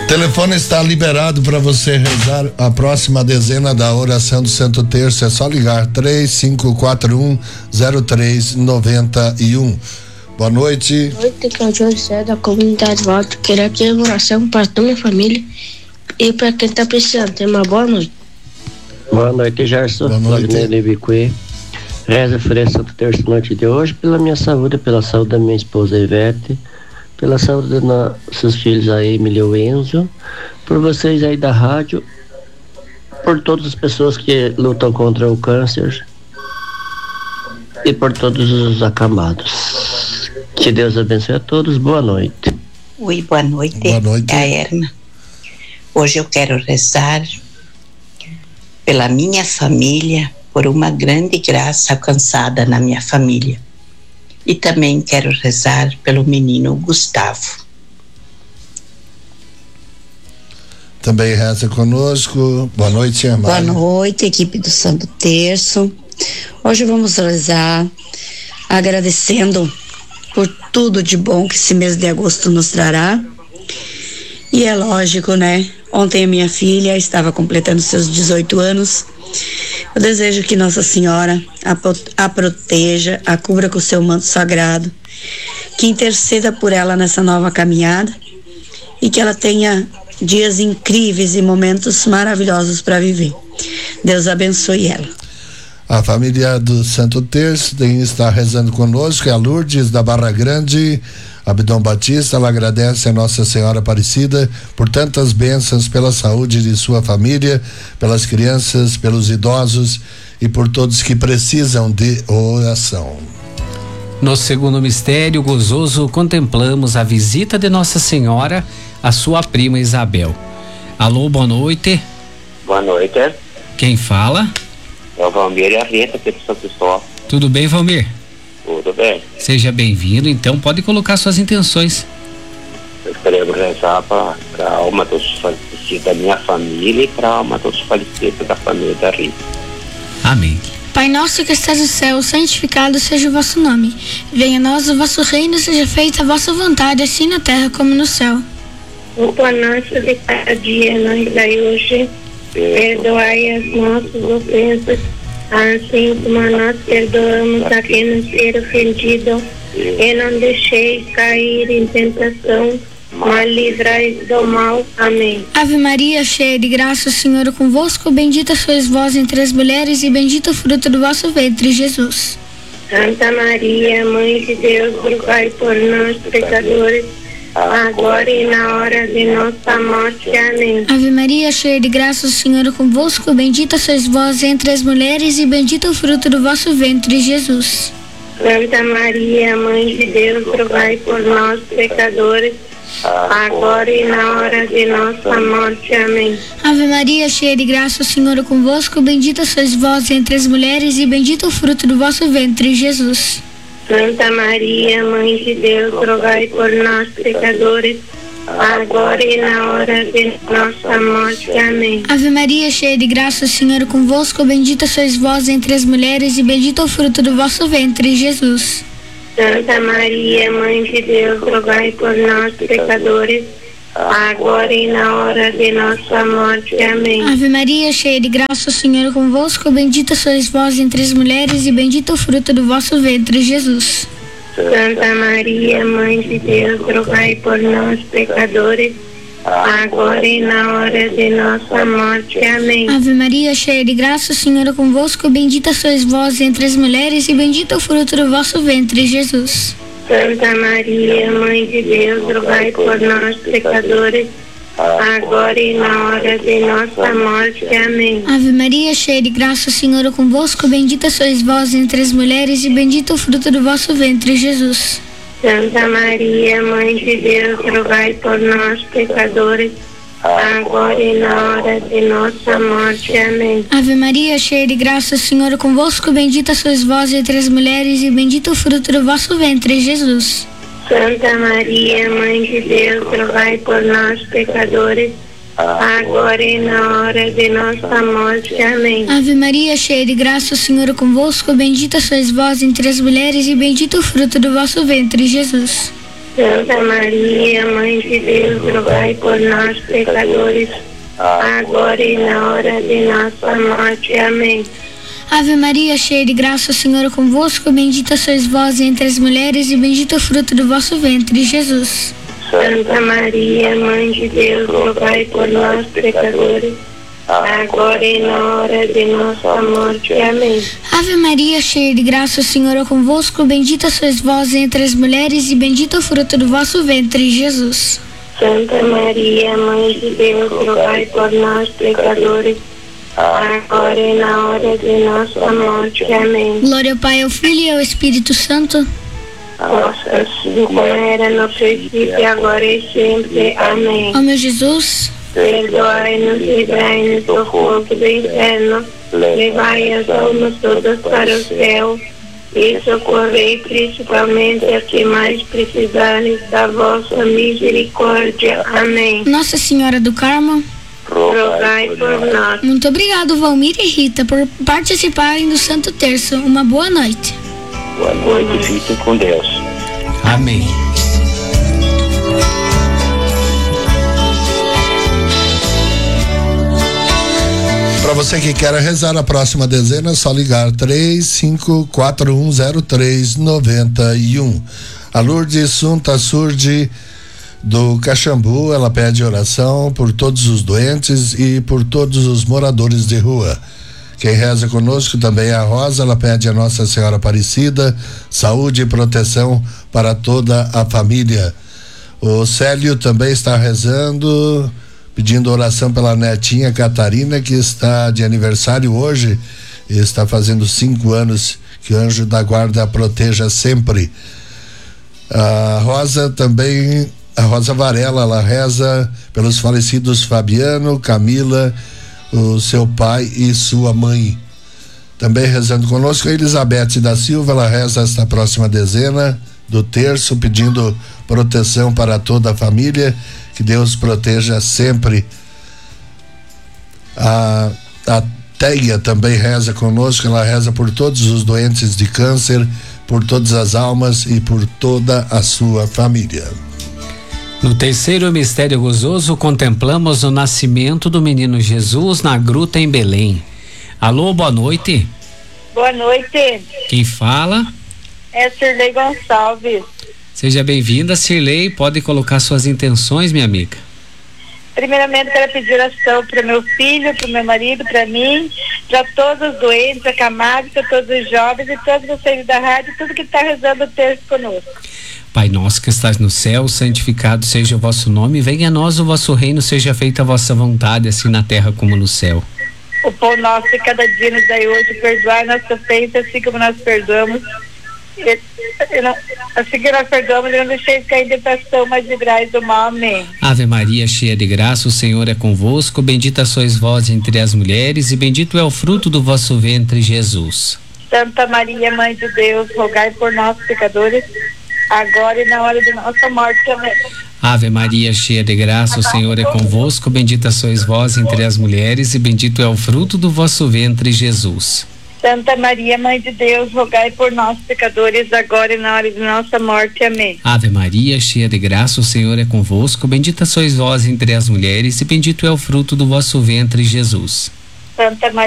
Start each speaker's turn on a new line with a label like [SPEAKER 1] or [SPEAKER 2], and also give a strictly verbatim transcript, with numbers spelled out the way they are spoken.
[SPEAKER 1] telefone está liberado para você rezar a próxima dezena da oração do Santo Terço. É só ligar três cinco quatro um zero três nove um. Boa noite.
[SPEAKER 2] Boa noite, que é o José da comunidade Volta. Quero aqui a oração para toda a minha família e para quem está precisando. Tenha uma boa noite.
[SPEAKER 3] Boa noite, Gerson. Boa noite. Reza a oferece Santo Terço noite de hoje pela minha saúde, pela saúde da minha esposa Ivete, pela saúde dos nossos filhos aí, Emília e Enzo, por vocês aí da rádio, por todas as pessoas que lutam contra o câncer e por todos os acamados. Que Deus abençoe a todos. Boa noite.
[SPEAKER 4] Oi, boa noite.
[SPEAKER 1] Boa noite.
[SPEAKER 4] É a Erna. Hoje eu quero rezar pela minha família, por uma grande graça alcançada na minha família. E também quero rezar pelo menino Gustavo.
[SPEAKER 1] Também reza conosco. Boa noite, irmã.
[SPEAKER 5] Boa noite, equipe do Santo Terço. Hoje vamos rezar agradecendo por tudo de bom que esse mês de agosto nos trará. E é lógico, né? Ontem a minha filha estava completando seus dezoito anos. Eu desejo que Nossa Senhora a, a proteja, a cubra com o seu manto sagrado, que interceda por ela nessa nova caminhada e que ela tenha dias incríveis e momentos maravilhosos para viver. Deus abençoe ela.
[SPEAKER 1] A família do Santo Terço tem, está rezando conosco, é a Lourdes da Barra Grande, Abdom Batista. Ela agradece a Nossa Senhora Aparecida por tantas bênçãos, pela saúde de sua família, pelas crianças, pelos idosos e por todos que precisam de oração.
[SPEAKER 6] No segundo mistério gozoso, contemplamos a visita de Nossa Senhora à sua prima Isabel. Alô, boa noite.
[SPEAKER 7] Boa noite.
[SPEAKER 6] Quem fala?
[SPEAKER 7] É o Valmir e a Rita, aqui do São Cristóvão.
[SPEAKER 6] Tudo bem, Valmir?
[SPEAKER 7] Tudo bem.
[SPEAKER 6] Seja bem-vindo, então pode colocar suas intenções.
[SPEAKER 7] Eu queremos rezar para a alma dos falecidos da minha família e para a alma dos falecidos da família da Rita.
[SPEAKER 6] Amém.
[SPEAKER 2] Pai nosso que estás no céu, santificado seja o vosso nome. Venha a nós o vosso reino, seja feita a vossa vontade, assim na terra como no céu.
[SPEAKER 8] O pão nosso de cada dia nos dai hoje. Perdoai as nossas ofensas, assim como nós perdoamos a quem nos ter ofendido. E não deixeis cair em tentação, mas livrai do mal. Amém.
[SPEAKER 2] Ave Maria, cheia de graça, o Senhor é convosco. Bendita sois vós entre as mulheres e bendito o fruto do vosso ventre, Jesus.
[SPEAKER 8] Santa Maria, Mãe de Deus, rogai por nós, pecadores, agora e na hora de nossa morte. Amém.
[SPEAKER 2] Ave Maria, cheia de graça, o Senhor é convosco. Bendita sois vós entre as mulheres e bendito o fruto do vosso ventre, Jesus.
[SPEAKER 8] Santa Maria, Mãe de Deus, rogai por nós, pecadores, agora e na hora de nossa morte. Amém.
[SPEAKER 2] Ave Maria, cheia de graça, o Senhor é convosco. Bendita sois vós entre as mulheres e bendito o fruto do vosso ventre, Jesus.
[SPEAKER 8] Santa Maria, Mãe de Deus, rogai por nós, pecadores, agora e na hora de nossa morte. Amém.
[SPEAKER 2] Ave Maria, cheia de graça, o Senhor é convosco. Bendita sois vós entre as mulheres e bendito o fruto do vosso ventre, Jesus.
[SPEAKER 8] Santa Maria, Mãe de Deus, rogai por nós, pecadores, agora e na hora de nossa morte. Amém.
[SPEAKER 2] Ave Maria, cheia de graça, o Senhor é convosco. Bendita sois vós entre as mulheres e bendito o fruto do vosso ventre, Jesus.
[SPEAKER 8] Santa Maria, Mãe de Deus, rogai por nós, pecadores, agora e na hora de nossa morte. Amém.
[SPEAKER 2] Ave Maria, cheia de graça, o Senhor é convosco. Bendita sois vós entre as mulheres e bendito o fruto do vosso ventre, Jesus.
[SPEAKER 8] Santa Maria, Mãe de Deus, rogai por nós, pecadores, agora e na hora de nossa morte. Amém.
[SPEAKER 2] Ave Maria, cheia de graça, o Senhor é convosco. Bendita sois vós entre as mulheres e bendito o fruto do vosso ventre, Jesus.
[SPEAKER 8] Santa Maria, Mãe de Deus, rogai por nós, pecadores, agora e na hora de nossa morte. Amém.
[SPEAKER 2] Ave Maria, cheia de graça, o Senhor é convosco. Bendita sois vós entre as mulheres e bendito o fruto do vosso ventre, Jesus.
[SPEAKER 8] Santa Maria, Mãe de Deus, rogai por nós, pecadores, agora e na hora de nossa morte. Amém.
[SPEAKER 2] Ave Maria, cheia de graça, o Senhor é convosco. Bendita sois vós entre as mulheres e bendito o fruto do vosso ventre, Jesus.
[SPEAKER 8] Santa Maria, Mãe de Deus, rogai por nós, pecadores, agora e na hora de nossa morte. Amém.
[SPEAKER 2] Ave Maria, cheia de graça, o Senhor é convosco, bendita sois vós entre as mulheres e bendito é o fruto do vosso ventre, Jesus.
[SPEAKER 8] Santa Maria, Mãe de Deus, rogai por nós, pecadores, agora e na hora de nossa morte. Amém.
[SPEAKER 2] Ave Maria, cheia de graça, o Senhor é convosco, bendita sois vós entre as mulheres e bendito é o fruto do vosso ventre, Jesus.
[SPEAKER 8] Santa Maria, Mãe de Deus, rogai por nós, pecadores, agora e na hora de nossa morte. Amém.
[SPEAKER 2] Glória ao Pai, ao Filho e ao Espírito Santo.
[SPEAKER 8] Nossa, assim como era no princípio, agora e sempre. Amém.
[SPEAKER 2] Ó meu Jesus,
[SPEAKER 8] perdoai-nos e livrai-nos do fogo do inferno, levai as almas todas para o céu e socorrei principalmente as que mais precisarem da vossa misericórdia. Amém.
[SPEAKER 2] Nossa Senhora do Carmo,
[SPEAKER 8] rogai por nós.
[SPEAKER 2] Muito obrigado, Valmir e Rita, por participarem do Santo Terço. Uma boa noite.
[SPEAKER 7] Boa noite, fiquem com Deus.
[SPEAKER 6] Amém.
[SPEAKER 1] Para você que quer rezar a próxima dezena, é só ligar três cinco quatro um zero três nove um. A Lourdes Sunta Surdi do Caxambu, ela pede oração por todos os doentes e por todos os moradores de rua. Quem reza conosco também é a Rosa, ela pede a Nossa Senhora Aparecida, saúde e proteção para toda a família. O Célio também está rezando, pedindo oração pela netinha Catarina, que está de aniversário hoje, e está fazendo cinco anos. Que o anjo da guarda a proteja sempre. A Rosa também, a Rosa Varela, ela reza pelos falecidos Fabiano, Camila, o seu pai e sua mãe. Também rezando conosco a Elizabeth da Silva, ela reza esta próxima dezena do terço, pedindo proteção para toda a família, que Deus proteja sempre. A, a Teia também reza conosco, ela reza por todos os doentes de câncer, por todas as almas e por toda a sua família.
[SPEAKER 6] No terceiro mistério gozoso, contemplamos o nascimento do menino Jesus na gruta em Belém. Alô, boa noite.
[SPEAKER 8] Boa noite.
[SPEAKER 6] Quem fala?
[SPEAKER 8] É Cirlei Gonçalves.
[SPEAKER 6] Seja bem-vinda, Cirlei. Pode colocar suas intenções, minha amiga.
[SPEAKER 8] Primeiramente, quero pedir oração para meu filho, para o meu marido, para mim, para todos os doentes, a Camargo, para todos os jovens e todos vocês da rádio, tudo que está rezando o terço conosco.
[SPEAKER 6] Pai nosso que estás no céu, santificado seja o vosso nome, venha a nós o vosso reino, seja feita a vossa vontade, assim na terra como no céu.
[SPEAKER 8] O pão nosso de cada dia nos dai hoje, perdoai nossa ofensa, assim como nós perdoamos. E, e não, assim que nós perdoamos, não deixeis cair em tentação, mas livrai do mal. Amém.
[SPEAKER 6] Ave Maria, cheia de graça, o Senhor é convosco, bendita sois vós entre as mulheres e bendito é o fruto do vosso ventre, Jesus.
[SPEAKER 8] Santa Maria, Mãe de Deus, rogai por nós, pecadores, agora e na hora de nossa morte. Amém.
[SPEAKER 6] Ave Maria, cheia de graça, o Senhor é convosco, bendita sois vós entre as mulheres e bendito é o fruto do vosso ventre, Jesus.
[SPEAKER 8] Santa Maria, Mãe de Deus, rogai por nós, pecadores, agora e na hora de nossa morte. Amém.
[SPEAKER 6] Ave Maria, cheia de graça, o Senhor é convosco, bendita sois vós entre as mulheres e bendito é o fruto do vosso ventre, Jesus.
[SPEAKER 8] Santa Maria